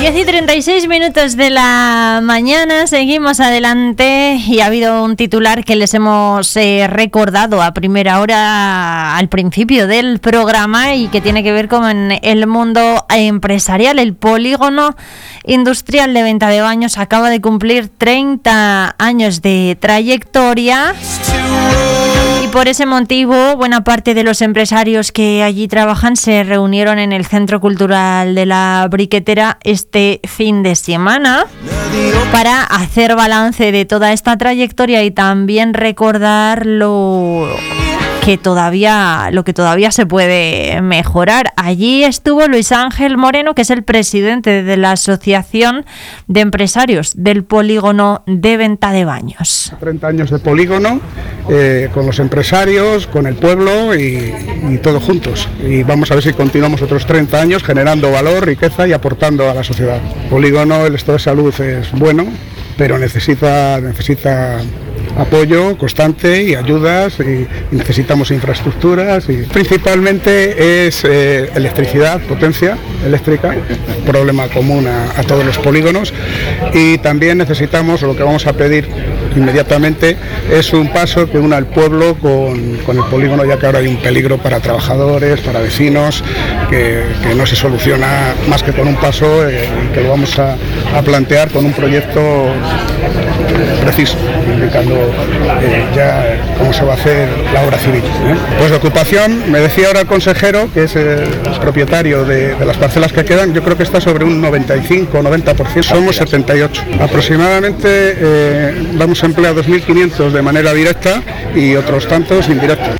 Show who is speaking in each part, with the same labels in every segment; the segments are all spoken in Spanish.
Speaker 1: 10:36 de la mañana, seguimos adelante y ha habido un titular que les hemos recordado a primera hora al principio del programa y que tiene que ver con el mundo empresarial. El polígono industrial de Venta de Baños acaba de cumplir 30 años de trayectoria. Y por ese motivo, buena parte de los empresarios que allí trabajan se reunieron en el Centro Cultural de la Briquetera este fin de semana para hacer balance de toda esta trayectoria y también recordar lo que todavía se puede mejorar. Allí estuvo Luis Ángel Moreno, que es el presidente de la Asociación de Empresarios del Polígono de Venta de Baños.
Speaker 2: 30 años de polígono, con los empresarios, con el pueblo y todos juntos. Y vamos a ver si continuamos otros 30 años generando valor, riqueza y aportando a la sociedad. Polígono, el estado de salud es bueno, pero necesita apoyo constante y ayudas y necesitamos infraestructuras y principalmente es electricidad, potencia eléctrica, problema común a todos los polígonos, y también necesitamos, o lo que vamos a pedir inmediatamente, es un paso que una al pueblo con el polígono, ya que ahora hay un peligro para trabajadores, para vecinos, que no se soluciona más que con un paso que lo vamos a plantear con un proyecto preciso, indicando ya cómo se va a hacer la obra civil. Pues de ocupación, me decía ahora el consejero, que es el propietario de las parcelas que quedan, yo creo que está sobre un 95-90%, somos 78. Aproximadamente vamos a emplear 2.500 de manera directa y otros tantos indirectos.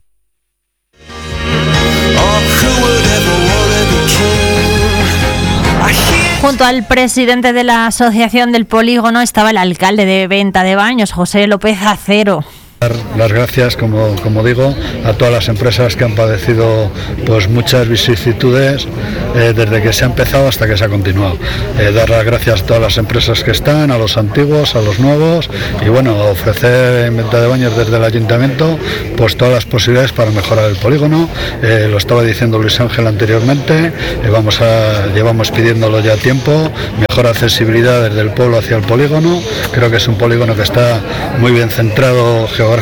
Speaker 1: Junto al presidente de la Asociación del Polígono estaba el alcalde de Venta de Baños, José López Acero.
Speaker 3: Las gracias, como digo, a todas las empresas que han padecido pues muchas vicisitudes desde que se ha empezado hasta que se ha continuado. Dar las gracias a todas las empresas que están, a los antiguos, a los nuevos, y bueno, ofrecer en Venta de Baños desde el ayuntamiento pues todas las posibilidades para mejorar el polígono. Lo estaba diciendo Luis Ángel anteriormente, llevamos pidiéndolo ya tiempo, mejor accesibilidad desde el pueblo hacia el polígono. Creo que es un polígono que está muy bien centrado geográficamente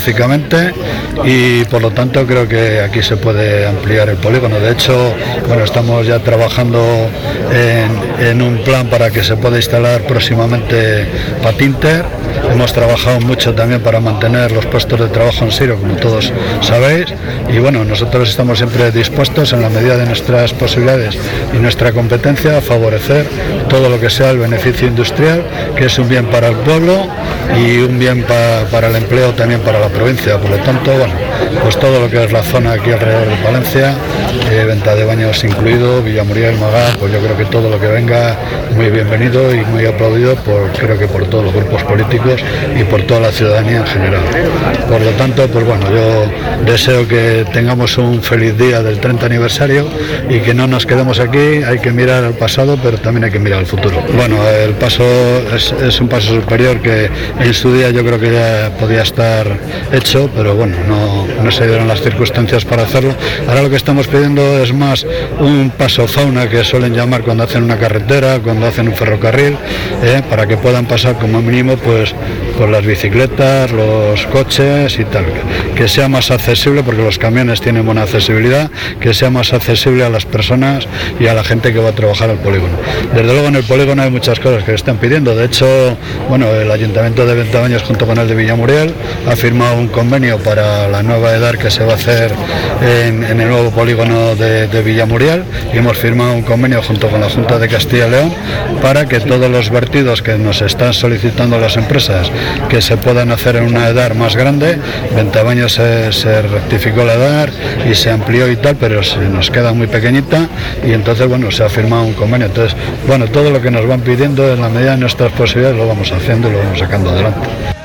Speaker 3: y por lo tanto creo que aquí se puede ampliar el polígono. De hecho, bueno, estamos ya trabajando en un plan para que se pueda instalar próximamente Patinter. Hemos trabajado mucho también para mantener los puestos de trabajo en Siro, como todos sabéis, y bueno, nosotros estamos siempre dispuestos en la medida de nuestras posibilidades y nuestra competencia a favorecer todo lo que sea el beneficio industrial, que es un bien para el pueblo y un bien para el empleo también para la provincia. Por lo tanto, bueno, pues todo lo que es la zona aquí alrededor de Palencia, Venta de Baños incluido, Villamuriel, Magá, pues yo creo que todo lo que venga muy bienvenido y muy aplaudido creo que por todos los grupos políticos y por toda la ciudadanía en general. Por lo tanto, pues bueno, yo deseo que tengamos un feliz día del 30 aniversario y que no nos quedemos aquí. Hay que mirar al pasado, pero también hay que mirar al futuro. Bueno, el paso es un paso superior que en su día yo creo que ya podía estar hecho, pero bueno, no se dieron las circunstancias para hacerlo. Ahora lo que estamos pidiendo es más un paso fauna, que suelen llamar cuando hacen una carretera, cuando hacen un ferrocarril, para que puedan pasar como mínimo pues las bicicletas, los coches y tal, que sea más accesible, porque los camiones tienen buena accesibilidad, que sea más accesible a las personas y a la gente que va a trabajar al polígono. Desde luego en el polígono hay muchas cosas que están pidiendo. De hecho, bueno, el Ayuntamiento de Venta de Baños junto con el de Villamuriel ha firmado un convenio para la nueva EDAR que se va a hacer en el nuevo polígono de Villamuriel, y hemos firmado un convenio junto con la Junta de Castilla y León para que todos los vertidos que nos están solicitando las empresas que se puedan hacer en una EDAR más grande. Venta de Baños se rectificó la EDAR y se amplió y tal, pero se nos queda muy pequeñita, y entonces bueno, se ha firmado un convenio. Entonces, bueno, todo lo que nos van pidiendo en la medida de nuestras posibilidades lo vamos haciendo y lo vamos sacando adelante.